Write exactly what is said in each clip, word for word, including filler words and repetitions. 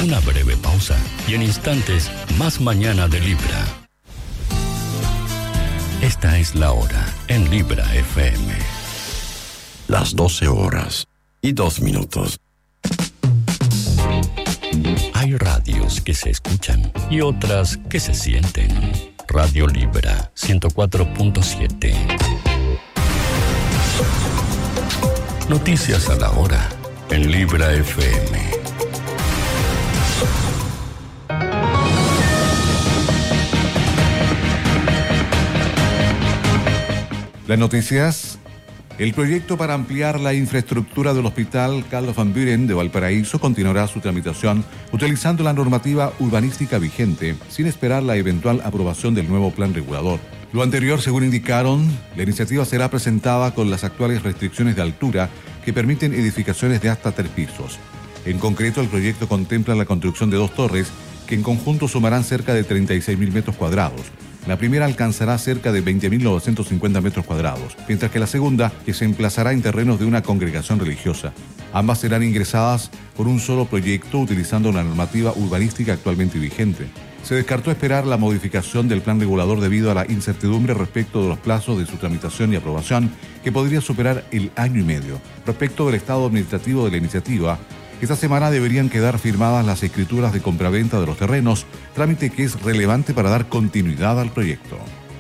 Una breve pausa y en instantes, más mañana de Libra. Esta es la hora en Libra F M. Las doce horas y dos minutos. Hay radios que se escuchan y otras que se sienten. Radio Libra ciento cuatro punto siete. Noticias a la hora en Libra F M. Las noticias. El proyecto para ampliar la infraestructura del Hospital Carlos Van Buren de Valparaíso continuará su tramitación utilizando la normativa urbanística vigente, sin esperar la eventual aprobación del nuevo plan regulador. Lo anterior, según indicaron, la iniciativa será presentada con las actuales restricciones de altura que permiten edificaciones de hasta tres pisos. En concreto, el proyecto contempla la construcción de dos torres que en conjunto sumarán cerca de treinta y seis mil metros cuadrados. La primera alcanzará cerca de veinte mil novecientos cincuenta metros cuadrados, mientras que la segunda, que se emplazará en terrenos de una congregación religiosa. Ambas serán ingresadas por un solo proyecto utilizando la normativa urbanística actualmente vigente. Se descartó esperar la modificación del plan regulador debido a la incertidumbre respecto de los plazos de su tramitación y aprobación, que podría superar el año y medio. Respecto del estado administrativo de la iniciativa, esta semana deberían quedar firmadas las escrituras de compraventa de los terrenos, trámite que es relevante para dar continuidad al proyecto.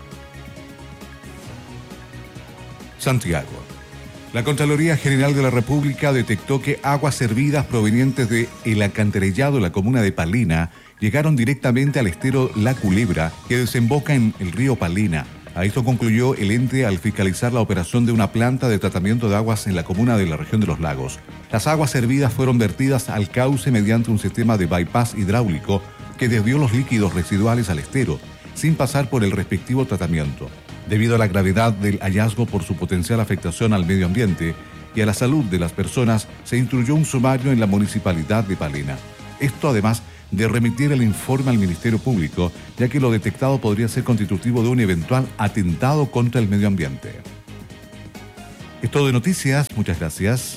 Santiago. La Contraloría General de la República detectó que aguas servidas provenientes de el alcantarillado de la comuna de Palena llegaron directamente al estero La Culebra, que desemboca en el río Palena. A esto concluyó el ente al fiscalizar la operación de una planta de tratamiento de aguas en la comuna de la región de Los Lagos. Las aguas servidas fueron vertidas al cauce mediante un sistema de bypass hidráulico que desvió los líquidos residuales al estero, sin pasar por el respectivo tratamiento. Debido a la gravedad del hallazgo por su potencial afectación al medio ambiente y a la salud de las personas, se instruyó un sumario en la municipalidad de Palena. Esto además de remitir el informe al Ministerio Público, ya que lo detectado podría ser constitutivo de un eventual atentado contra el medio ambiente. Es todo de noticias, muchas gracias.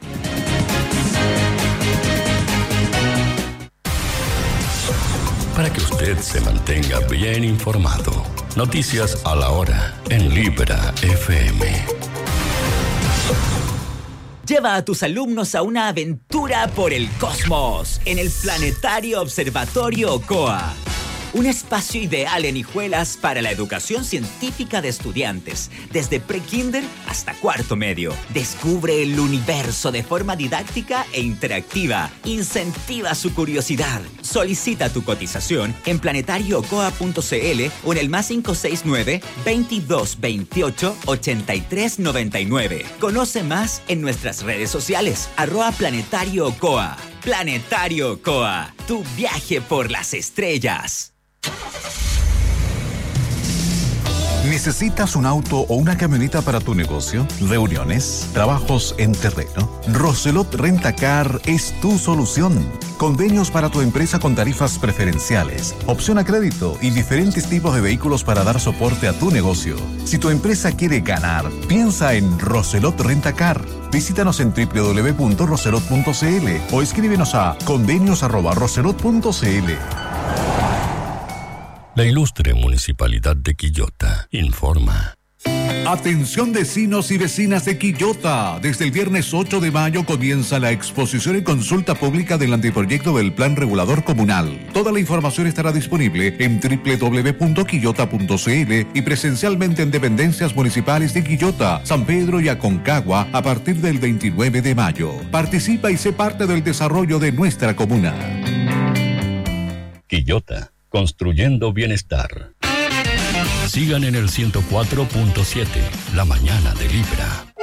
Para que usted se mantenga bien informado, noticias a la hora en Libra F M. Lleva a tus alumnos a una aventura por el cosmos en el Planetario Observatorio Ocoa. Un espacio ideal en Hijuelas para la educación científica de estudiantes, desde pre-kinder hasta cuarto medio. Descubre el universo de forma didáctica e interactiva. Incentiva su curiosidad. Solicita tu cotización en planetario ocoa punto c l o en el más cinco seis nueve, veintidós veintiocho, ochenta y tres noventa y nueve. Conoce más en nuestras redes sociales, arroba Planetario Ocoa. Planetario Ocoa, tu viaje por las estrellas. ¿Necesitas un auto o una camioneta para tu negocio? ¿Reuniones? ¿Trabajos en terreno? Roselot Rentacar es tu solución. Convenios para tu empresa con tarifas preferenciales, opción a crédito y diferentes tipos de vehículos para dar soporte a tu negocio. Si tu empresa quiere ganar, piensa en Roselot Rentacar. Visítanos en doble u doble u doble u punto roselot punto c l o escríbenos a convenios arroba roselot punto c l. La ilustre Municipalidad de Quillota informa. Atención vecinos y vecinas de Quillota. Desde el viernes ocho de mayo comienza la exposición y consulta pública del anteproyecto del Plan Regulador Comunal. Toda la información estará disponible en doble u doble u doble u punto quillota punto c l y presencialmente en dependencias municipales de Quillota, San Pedro y Aconcagua a partir del veintinueve de mayo. Participa y sé parte del desarrollo de nuestra comuna. Quillota, construyendo bienestar. Sigan en el ciento cuatro punto siete, la mañana de Libra.